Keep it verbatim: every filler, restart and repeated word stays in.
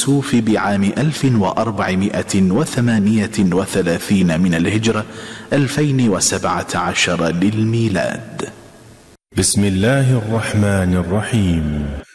الكسوف بعام ألف وأربعمائة وثمانية وثلاثين من الهجرة، ألفين وسبعة عشر للميلاد. بسم الله الرحمن الرحيم.